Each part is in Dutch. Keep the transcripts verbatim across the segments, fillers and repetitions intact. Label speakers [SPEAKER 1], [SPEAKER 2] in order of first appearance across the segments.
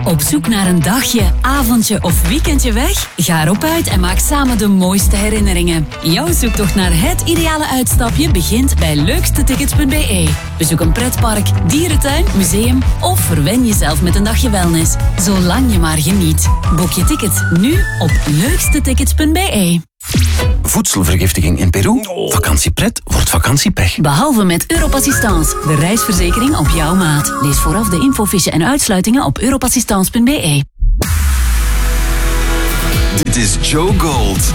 [SPEAKER 1] Op zoek naar een dagje, avondje of weekendje weg? Ga erop uit en maak samen de mooiste herinneringen. Jouw zoektocht naar het ideale uitstapje begint bij leukstetickets punt b e. Bezoek een pretpark, dierentuin, museum of verwen jezelf met een dagje wellness. Zolang je maar geniet. Boek je ticket nu op leukstetickets punt b e.
[SPEAKER 2] Voedselvergiftiging in Peru? Vakantiepret wordt vakantiepech.
[SPEAKER 1] Behalve met Europassistance, de reisverzekering op jouw maat. Lees vooraf de infofiche en uitsluitingen op europassistance punt b e.
[SPEAKER 2] Dit is Joe Gold.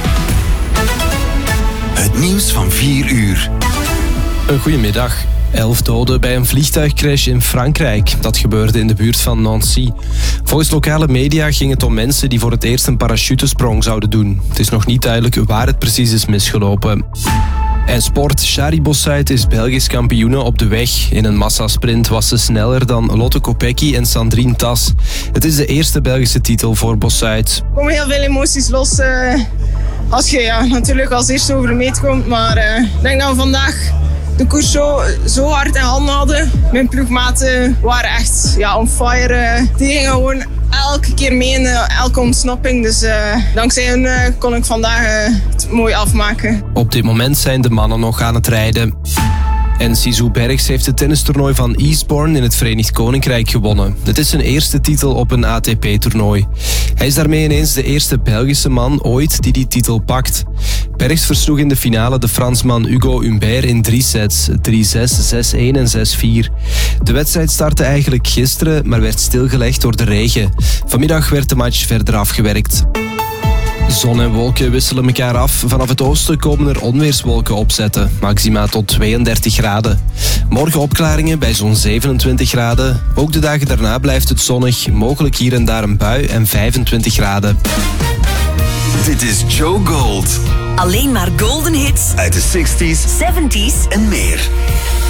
[SPEAKER 2] Het nieuws van vier uur.
[SPEAKER 3] Een goedemiddag. Elf doden bij een vliegtuigcrash in Frankrijk. Dat gebeurde in de buurt van Nancy. Volgens lokale media ging het om mensen die voor het eerst een parachutesprong zouden doen. Het is nog niet duidelijk waar het precies is misgelopen. En sport. Shari Bossuyt is Belgisch kampioene op de weg. In een massasprint was ze sneller dan Lotte Kopecky en Sandrine Tas. Het is de eerste Belgische titel voor Bossuyt.
[SPEAKER 4] Er komen heel veel emoties los uh, als je ja, natuurlijk als eerste over de meet komt. Maar uh, ik denk dat we vandaag de koers zo, zo hard in handen hadden. Mijn ploegmaten waren echt ja, on fire. Die gingen gewoon elke keer mee in uh, elke ontsnapping. Dus uh, dankzij hen uh, kon ik vandaag uh, het mooi afmaken.
[SPEAKER 3] Op dit moment zijn de mannen nog aan het rijden. En Sizou Bergs heeft het tennistoernooi van Eastbourne in het Verenigd Koninkrijk gewonnen. Het is zijn eerste titel op een A T P-toernooi. Hij is daarmee ineens de eerste Belgische man ooit die die titel pakt. Bergs versloeg in de finale de Fransman Hugo Humbert in drie sets. drie zes, zes-een en zes-vier. De wedstrijd startte eigenlijk gisteren, maar werd stilgelegd door de regen. Vanmiddag werd de match verder afgewerkt. Zon en wolken wisselen elkaar af. Vanaf het oosten komen er onweerswolken opzetten. Maxima tot tweeëndertig graden. Morgen opklaringen bij zo'n zevenentwintig graden. Ook de dagen daarna blijft het zonnig. Mogelijk hier en daar een bui en vijfentwintig graden.
[SPEAKER 2] Dit is Joe Gold.
[SPEAKER 1] Alleen maar golden hits
[SPEAKER 2] Uit de zestig's
[SPEAKER 1] zeventig's
[SPEAKER 2] en meer.